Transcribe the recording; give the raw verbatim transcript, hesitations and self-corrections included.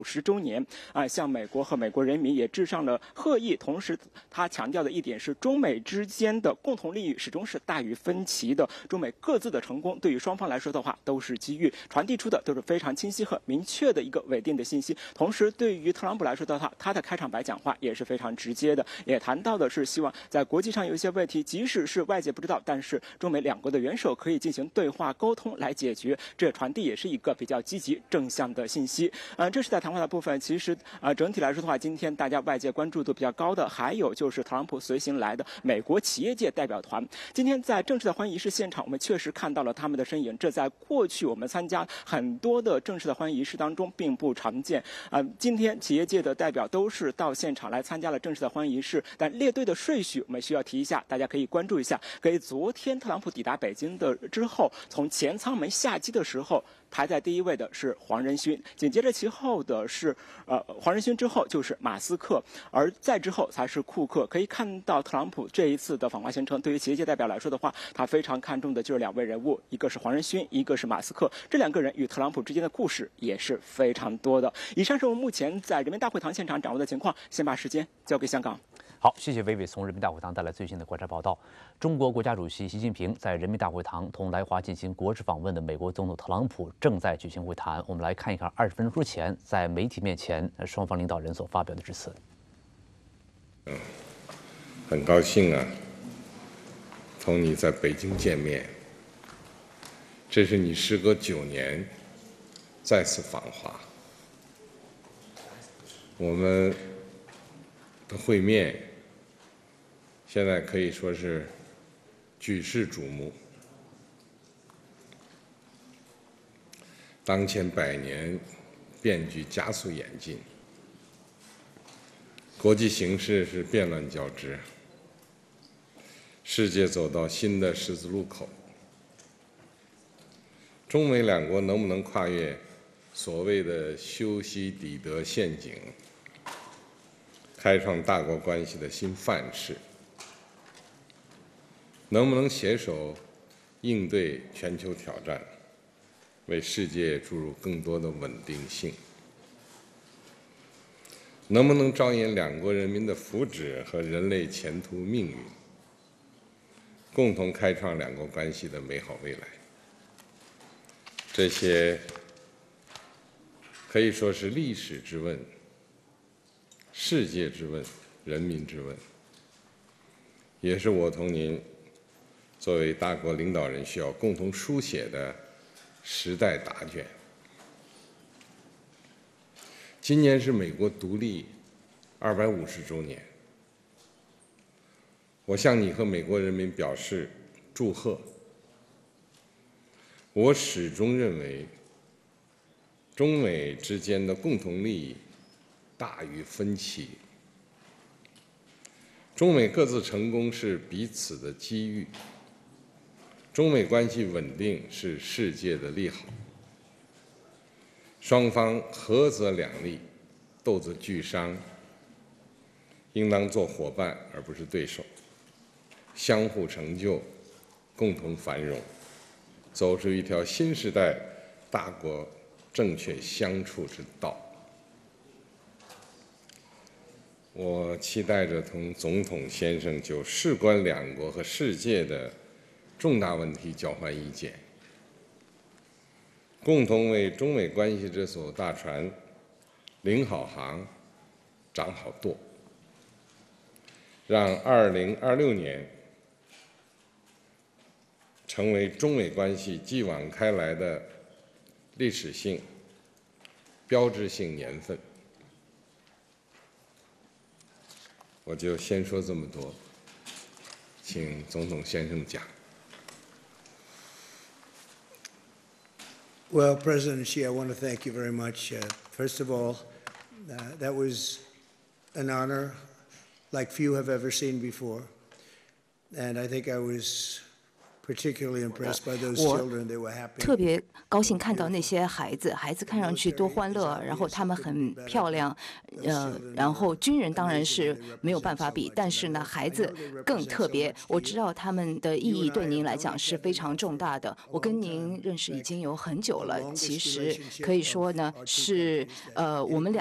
五十周年啊，向美国和美国人民也致上了贺意。同时，他强调的一点是，中美之间的共同利益始终是大于分歧的。中美各自的成功，对于双方来说的话，都是机遇，传递出的都是非常清晰和明确的一个稳定的信息。同时，对于特朗普来说的话，他的开场白讲话也是非常直接的，也谈到的是希望在国际上有一些问题，即使是外界不知道，但是中美两国的元首可以进行对话沟通来解决。这传递也是一个比较积极正向的信息。呃，这是在谈话的部分。其实呃，整体来说的话，今天大家外界关注度比较高的，还有就是特朗普随行来的美国企业界代表团。今天在正式的欢迎仪式现场，我们确实看到了他们的身影。这在过去我们参加很多的正式的欢迎仪式当中并不常见。呃，今天企业界的代表都是到现场来参加了正式的欢迎仪式，但列队的顺序我们需要提一下，大家可以关注一下。给昨天特朗普抵达北京的之后，从前舱门下机的时候，排在第一位的是黄仁勋，紧接着其后的是呃黄仁勋之后就是马斯克，而再之后才是库克。可以看到特朗普这一次的访华行程，对于企业界代表来说的话，他非常看重的就是两位人物，一个是黄仁勋，一个是马斯克。这两个人与特朗普之间的故事也是非常多的。以上是我们目前在人民大会堂现场掌握的情况，先把时间交给香港。 好，谢谢薇薇从人民大会堂带来最新的观察报道。中国国家主席习近平在人民大会堂同来华进行国事访问的美国总统特朗普正在举行会谈。我们来看一看二十分钟之前在媒体面前双方领导人所发表的致辞。 嗯，很高兴啊，同你在北京见面。这是你时隔九年再次访华，我们的会面现在可以说是举世瞩目。当前百年变局加速演进，国际形势是变乱交织，世界走到新的十字路口。中美两国能不能跨越所谓的修昔底德陷阱，开创大国关系的新范式？能不能携手应对全球挑战，为世界注入更多的稳定性？能不能着眼两国人民的福祉和人类前途命运，共同开创两国关系的美好未来？这些可以说是历史之问、世界之问、人民之问，也是我同您作为大国领导人需要共同书写的时代答卷。今年是美国独立二百五十周年，我向你和美国人民表示祝贺。我始终认为，中美之间的共同利益大于分歧，中美各自成功是彼此的机遇，中美关系稳定是世界的利好。双方合则两利，斗则俱伤，应当做伙伴而不是对手，相互成就，共同繁荣，走出一条新时代大国正确相处之道。我期待着同总统先生就事关两国和世界的重大问题交换意见，共同为中美关系这艘大船领好航、掌好舵，让二零二六年成为中美关系继往开来的历史性、标志性年份。我就先说这么多，请总统先生讲。 Well, President Xi, I want to thank you very much. Uh, first of all, uh, that was an honor like few have ever seen before. And I think I was particularly impressed by those 我 children. They were happy. 特别高兴看到那些孩子，孩子看上去多欢乐，然后他们很漂亮，呃，然后军人当然是没有办法比，但是呢，孩子更特别。我知道他们的意义对您来讲是非常重大的。我跟您认识已经有很久了，其实可以说呢，是呃我们俩。